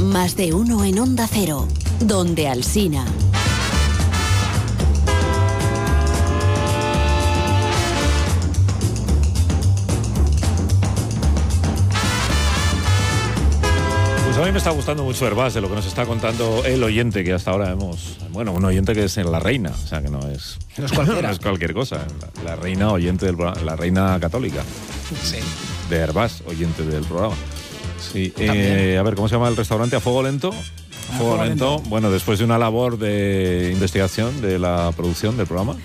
Más de uno en Onda Cero, donde Alsina. Pues a mí me está gustando mucho Hervás de lo que nos está contando el oyente que hasta ahora hemos... Bueno, un oyente que es la reina, o sea que no es cualquiera. No es cualquier cosa. La reina oyente del programa, la reina católica. Sí. De Hervás, oyente del programa. Sí. A ver, ¿cómo se llama el restaurante? ¿A Fuego Lento? A Fuego Lento. Bueno, después de una labor de investigación de la producción del programa.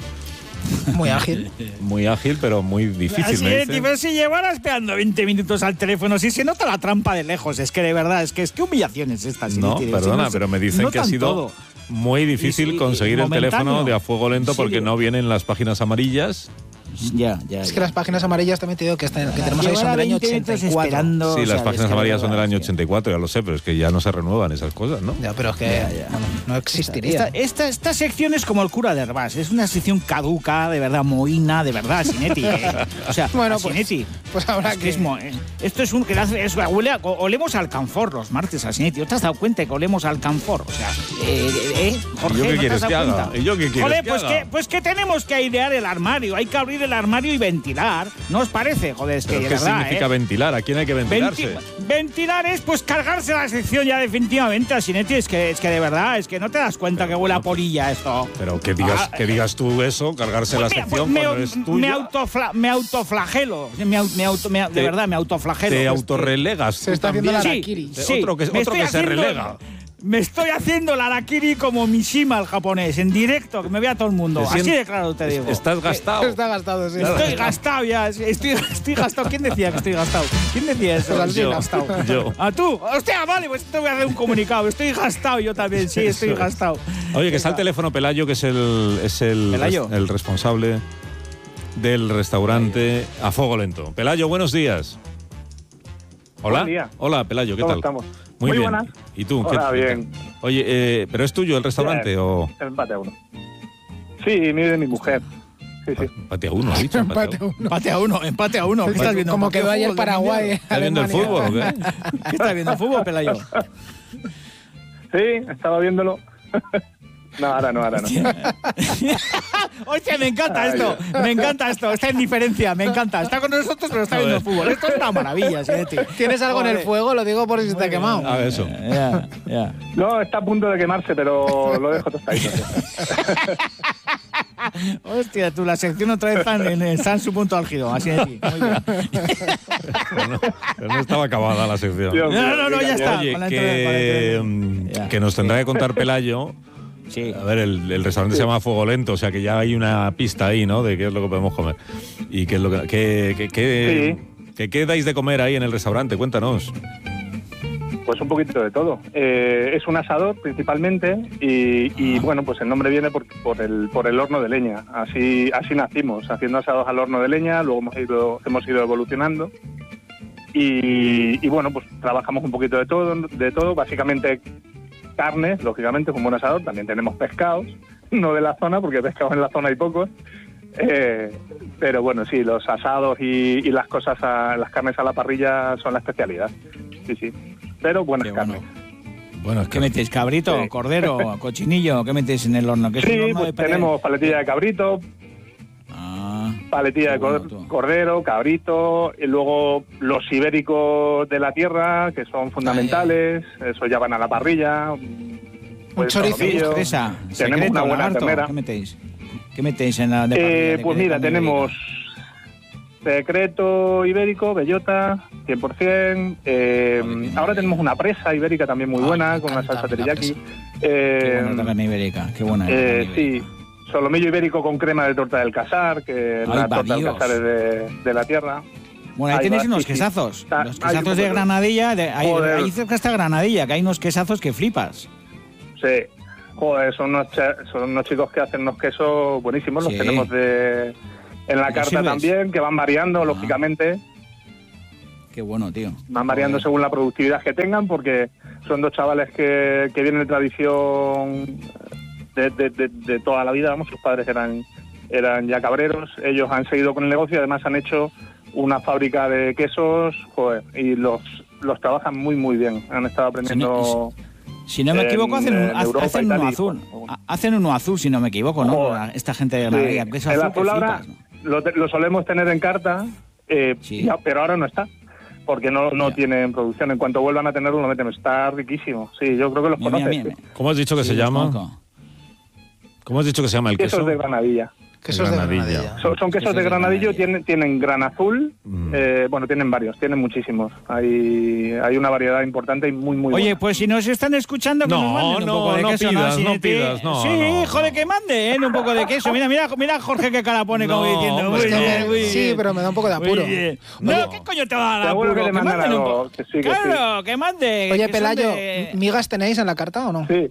Muy ágil. Muy ágil, pero muy difícil. Pero si llevaras esperando 20 minutos al teléfono, si se nota la trampa de lejos, es que de verdad, es que humillación es esta. No, perdona, pero me dicen que ha sido muy difícil conseguir el teléfono de A Fuego Lento porque no vienen las páginas amarillas. Ya. Es que las páginas amarillas también te digo que tenemos ahí son del año 84. Sí, las páginas amarillas son del año 84, ya lo sé, pero es que ya no se renuevan esas cosas, ¿no? Ya, pero es que no existiría. Esta sección es como el cura de Hervás, es una sección caduca, de verdad, mohína, de verdad, Sinetti. O sea, bueno, Sinetti. Pues ahora que esto es un que huele olemos al alcanfor los martes a Sinetti. ¿No te has dado cuenta que olemos al alcanfor? O sea, Jorge, ¿Y yo qué quieres que haga? ¿Y yo qué quieres que haga? Pues que tenemos que airear el armario, hay que abrir el armario y ventilar, ¿no os parece? Joder, es que de ¿qué verdad, significa ventilar? ¿A quién hay que ventilarse? Ventilar es pues cargarse la sección ya definitivamente a Sinetti, es que de verdad, es que no te das cuenta que huele a polilla esto. Pero que digas tú eso, cargarse pues la sección cuando es tuya. Me autoflagelo, de verdad me autoflagelo. Te autorrelegas. Se está haciendo la harakiri. Sí, otro que se relega. Me estoy haciendo la harakiri como Mishima, el japonés, en directo, que me vea todo el mundo. Así de claro te digo. Estás gastado. Está gastado, sí. Estoy gastado ya. Estoy gastado. ¿Quién decía que estoy gastado? ¿Quién decía eso? Yo. ¿A tú? Hostia, vale, pues te voy a hacer un comunicado. Estoy gastado yo también, sí, estoy gastado. Oye, que está el teléfono Pelayo, que es el responsable del restaurante A Fuego Lento. Pelayo, buenos días. Hola. Buen día. Hola, Pelayo, ¿qué tal? ¿Cómo estamos? Muy bien. Buenas. ¿Y tú? Hola, bien. Oye, ¿pero es tuyo el restaurante o...? Empate a uno. Sí, de mi mujer. Sí. Empate a uno, ¿has dicho? Empate a uno. ¿Qué estás viendo? Como quedó ayer Paraguay. ¿Estás viendo el fútbol o qué? ¿Qué estás viendo el fútbol, Pelayo? Sí, estaba viéndolo. No, ahora no. Hostia, me encanta esto, esta indiferencia, me encanta. Está con nosotros, pero está viendo el fútbol. Esto es una maravilla, Sinetti. ¿Tienes algo en el fuego? Lo digo por si se te ha quemado. A ver, eso. Ya. No, está a punto de quemarse, pero lo dejo tostadito. Hostia, tú, la sección otra vez está en su punto álgido, así de ti. Muy bien. Pero no estaba acabada la sección. No, ya está. Oye, que nos tendrá que contar Pelayo. Sí. A ver, el restaurante se llama Fuego Lento, o sea que ya hay una pista ahí, ¿no? De qué es lo que podemos comer. Y qué es lo ¿qué dais de comer ahí en el restaurante? Cuéntanos. Pues un poquito de todo. Es un asador principalmente y bueno, pues el nombre viene por el horno de leña. Así nacimos, haciendo asados al horno de leña, luego hemos ido evolucionando y bueno, pues trabajamos un poquito de todo, básicamente carnes, lógicamente, como un asador. También tenemos pescados, no de la zona, porque pescados en la zona hay pocos. Pero bueno, sí, los asados y las carnes a la parrilla son la especialidad. Sí. Pero buenas carnes. Bueno, ¿Qué metéis? ¿Cabrito, cordero, cochinillo? ¿Qué metéis en el horno? Sí, pues tenemos paletilla de cabrito, paletilla de cordero, cabrito, y luego los ibéricos de la tierra, que son fundamentales, eso ya van a la parrilla. Un chorizo. Tenemos una buena ternera. ¿Qué metéis en la de parrilla? Pues mira, tenemos secreto ibérico, bellota, 100%. Ahora tenemos una presa ibérica también muy buena, con una salsa teriyaki. Qué buena la carne ibérica, qué buena. Sí. Solomillo ibérico con crema de torta del Casar, que la torta del Casar es de la tierra. Bueno, ahí tenéis unos quesazos. Los quesazos de Granadilla, ahí cerca está Granadilla, que hay unos quesazos que flipas. Sí. Joder, son unos chicos que hacen unos quesos buenísimos. Los tenemos en la carta también, que van variando, lógicamente. Qué bueno, tío. Van variando según la productividad que tengan, porque son dos chavales que vienen de tradición de toda la vida, vamos, sus padres eran ya cabreros, ellos han seguido con el negocio y además han hecho una fábrica de quesos, joder, y los los trabajan muy, muy bien. Han estado aprendiendo... Si no me equivoco, hacen uno azul. Hacen uno azul, si no me equivoco, ¿no? Esta gente de la Granadilla. Sí. El azul ahora lo solemos tener en carta, pero ahora no está. Porque no tienen producción. En cuanto vuelvan a tenerlo, lo meten. Está riquísimo. Sí, yo creo que los conoces. ¿Cómo has dicho que se llama? ¿Cómo has dicho que se llama el queso? Quesos de Granadilla. Quesos de Granadilla. Son quesos de Granadillo, tienen gran azul, tienen varios, tienen muchísimos. Hay una variedad importante y muy buena. Oye, pues si nos están escuchando, que nos manden un poco de queso. No pidas. Sí, joder, que manden un poco de queso. Mira Jorge qué cara pone como diciendo. Sí, pero me da un poco de apuro. No, ¿qué coño te va a dar apuro? Que manden un poco. Claro, que mande. Oye, Pelayo, ¿migas tenéis en la carta o no? Sí.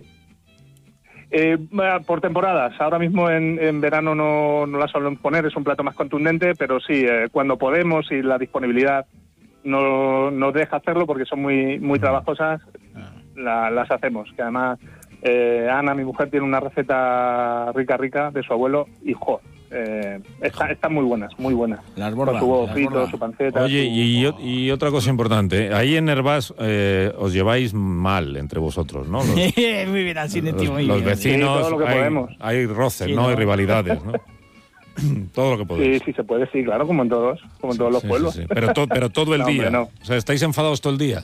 Por temporadas. Ahora mismo en verano no la solemos poner, es un plato más contundente, pero sí, cuando podemos y la disponibilidad nos deja hacerlo porque son muy trabajosas, las hacemos. Que además Ana, mi mujer, tiene una receta rica de su abuelo y están muy buenas. Las bordas. Con su huevo frito, su panceta. Oye, y otra cosa importante, ahí en Hervás os lleváis mal entre vosotros, ¿no? Muy bien, así los vecinos, sí, todo lo que podemos. Hay roces, ¿no? Hay rivalidades, ¿no? Todo lo que podéis. Sí, se puede, sí, claro, como en todos los pueblos. Sí. Pero todo el día. Hombre, no. O sea, ¿estáis enfadados todo el día?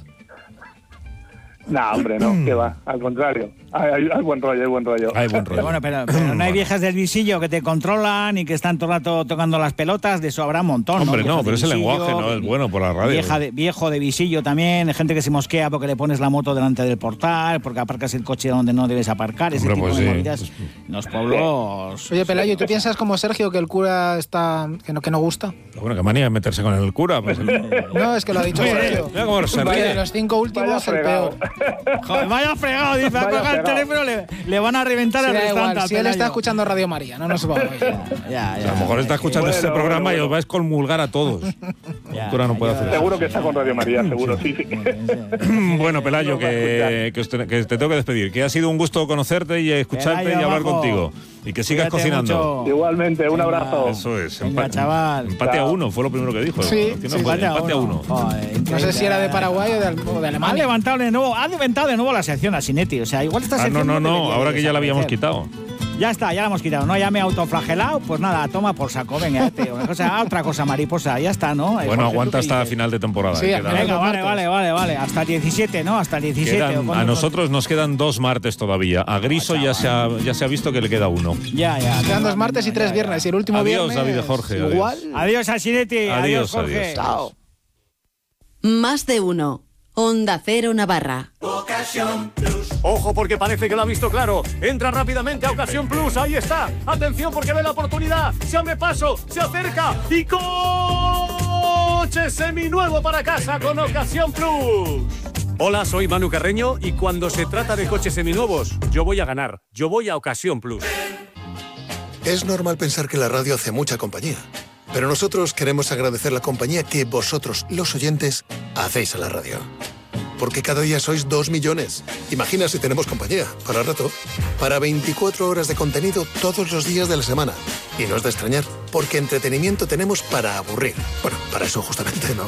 No, hombre, no, que va, al contrario. Hay buen rollo. Hay buen rollo. Bueno, pero no hay viejas del visillo que te controlan y que están todo el rato tocando las pelotas, de eso habrá un montón. Hombre, ¿no? Pero ese lenguaje no es bueno por la radio. Viejo de visillo también, gente que se mosquea porque le pones la moto delante del portal, porque aparcas el coche donde no debes aparcar, ese tipo de movidas. Los pueblos... Oye, Pelayo, ¿tú piensas como Sergio que el cura que no gusta? Bueno, qué manía de meterse con el cura. Pues No, es que lo ha dicho Sergio. Mira cómo se ríe. De los 5 últimos, el peor. Joder, vaya fregado, dice, a colgar el teléfono, le van a reventar el restaurante. Si él está escuchando Radio María, no nos va a oír. Ya. A lo mejor está escuchando este programa y os va a excomulgar a todos. El cura no puede hacer eso. Seguro que está con Radio María, seguro, sí. Bueno, Pelayo, que te tengo que despedir. Que ha sido un gusto conocerte y escucharte y hablar contigo. Y que sigas cocinando. Mucho. Igualmente, un abrazo. Eso es. Chaval. Empate a 1, fue lo primero que dijo. Sí, empate a 1. No sé si era de Paraguay o de Alemania. Ha levantado de nuevo la sección a Sinetti. O sea, igual esta sección... No, ahora que ya la habíamos quitado. Ya está, ya la hemos quitado, ¿no? Ya me he autoflagelado, pues nada, toma por saco, venga, otra cosa mariposa, ya está, ¿no? Bueno, aguanta hasta final de temporada. Sí, venga, vale, hasta el 17, ¿no? Hasta el 17. A nosotros nos quedan 2 martes todavía. A Griso ya se ha visto que le queda 1. Ya. Quedan 2 martes y 3 viernes, y el último viernes... Adiós, David y Jorge. Igual. Adiós, Asinetti. Adiós, Jorge. Chao. Más de uno. Onda Cero Navarra. Ocasión Plus. Ojo, porque parece que lo ha visto claro. Entra rápidamente a Ocasión Plus. Ahí está. Atención, porque ve la oportunidad. Se abre paso, se acerca y coche seminuevo para casa con Ocasión Plus. Hola, soy Manu Carreño y cuando se trata de coches seminuevos, yo voy a ganar. Yo voy a Ocasión Plus. Es normal pensar que la radio hace mucha compañía. Pero nosotros queremos agradecer la compañía que vosotros, los oyentes, hacéis a la radio. Porque cada día sois 2 millones. Imagina si tenemos compañía, para rato. Para 24 horas de contenido todos los días de la semana. Y no es de extrañar, porque entretenimiento tenemos para aburrir. Bueno, para eso justamente, ¿no?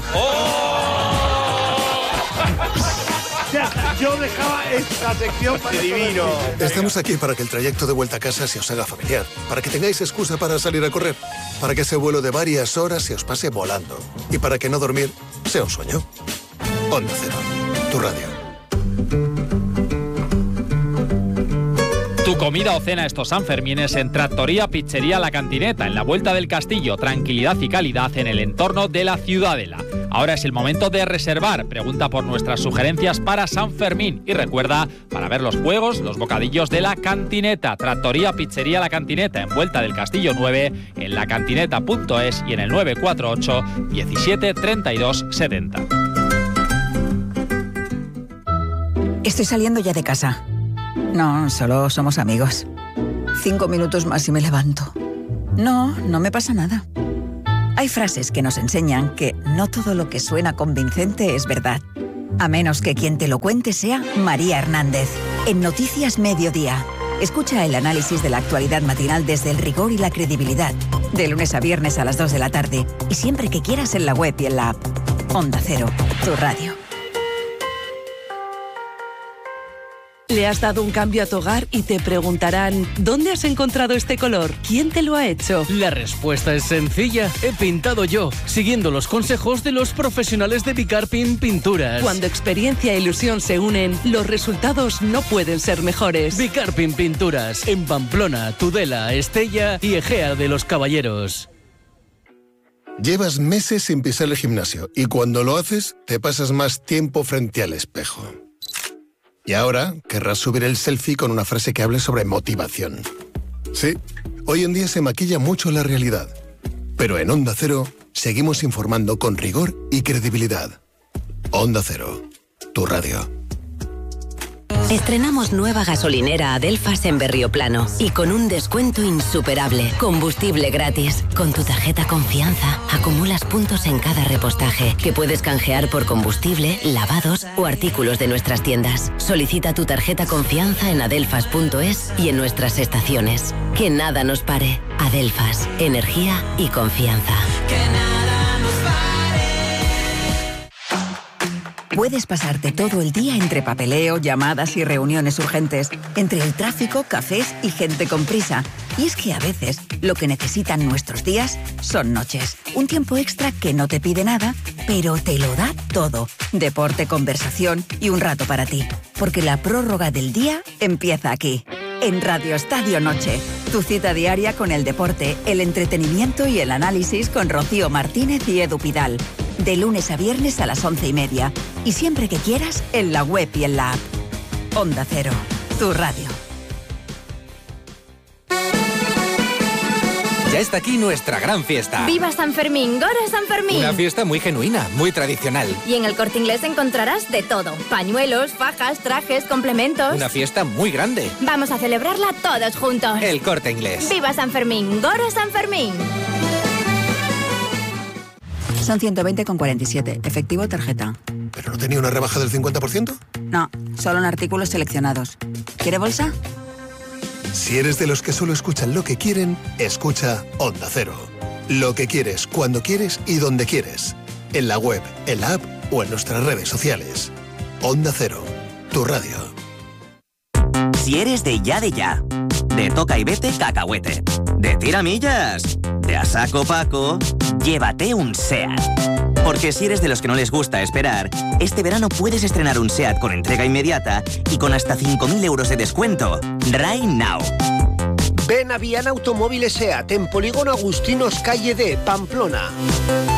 Yo dejaba esta sección para divino. Estamos aquí para que el trayecto de vuelta a casa se os haga familiar, para que tengáis excusa para salir a correr, para que ese vuelo de varias horas se os pase volando y para que no dormir sea un sueño. Onda Cero, tu radio. Tu comida o cena estos Sanfermines en Trattoria Pizzería La Cantineta, en la Vuelta del Castillo. Tranquilidad y calidad en el entorno de la Ciudadela. Ahora es el momento de reservar. Pregunta por nuestras sugerencias para San Fermín. Y recuerda, para ver los juegos, los bocadillos de La Cantineta. Trattoria Pizzería La Cantineta, en Vuelta del Castillo 9, en lacantineta.es y en el 948 17 32 70. Estoy saliendo ya de casa. No, solo somos amigos. 5 minutos más y me levanto. No me pasa nada. Hay frases que nos enseñan que no todo lo que suena convincente es verdad. A menos que quien te lo cuente sea María Hernández. En Noticias Mediodía. Escucha el análisis de la actualidad matinal desde el rigor y la credibilidad. De lunes a viernes a las 2 de la tarde. Y siempre que quieras en la web y en la app. Onda Cero, tu radio. ¿Le has dado un cambio a tu hogar y te preguntarán ¿dónde has encontrado este color? ¿Quién te lo ha hecho? La respuesta es sencilla. He pintado yo, siguiendo los consejos de los profesionales de Bicarpin Pinturas. Cuando experiencia e ilusión se unen, los resultados no pueden ser mejores. Bicarpin Pinturas, en Pamplona, Tudela, Estella y Egea de los Caballeros. Llevas meses sin pisar el gimnasio y cuando lo haces te pasas más tiempo frente al espejo. Y ahora querrás subir el selfie con una frase que hable sobre motivación. Sí, hoy en día se maquilla mucho la realidad. Pero en Onda Cero seguimos informando con rigor y credibilidad. Onda Cero, tu radio. Estrenamos nueva gasolinera Adelfas en Berrioplano y con un descuento insuperable. Combustible gratis. Con tu tarjeta Confianza acumulas puntos en cada repostaje que puedes canjear por combustible, lavados o artículos de nuestras tiendas. Solicita tu tarjeta Confianza en adelfas.es y en nuestras estaciones. Que nada nos pare. Adelfas, energía y confianza. Puedes pasarte todo el día entre papeleo, llamadas y reuniones urgentes, entre el tráfico, cafés y gente con prisa. Y es que a veces lo que necesitan nuestros días son noches. Un tiempo extra que no te pide nada, pero te lo da todo. Deporte, conversación y un rato para ti. Porque la prórroga del día empieza aquí. En Radio Estadio Noche, tu cita diaria con el deporte, el entretenimiento y el análisis con Rocío Martínez y Edu Pidal. De lunes a viernes a las 11:30. Y siempre que quieras, en la web y en la app. Onda Cero, tu radio. Ya está aquí nuestra gran fiesta. ¡Viva San Fermín! ¡Gora San Fermín! Una fiesta muy genuina, muy tradicional. Y en el Corte Inglés encontrarás de todo. Pañuelos, fajas, trajes, complementos. Una fiesta muy grande. Vamos a celebrarla todos juntos. El Corte Inglés. ¡Viva San Fermín! ¡Gora San Fermín! Son 120,47. Efectivo o tarjeta. ¿Pero no tenía una rebaja del 50%? No, solo en artículos seleccionados. ¿Quiere bolsa? Si eres de los que solo escuchan lo que quieren, escucha Onda Cero. Lo que quieres, cuando quieres y donde quieres. En la web, en la app o en nuestras redes sociales. Onda Cero, tu radio. Si eres de ya, de toca y vete cacahuete, de tiramillas, de a saco Paco, llévate un SEAT. Porque si eres de los que no les gusta esperar, este verano puedes estrenar un SEAT con entrega inmediata y con hasta 5.000 euros de descuento. Right now. Ven a Viana Automóviles SEAT en Polígono Agustinos, calle D, Pamplona.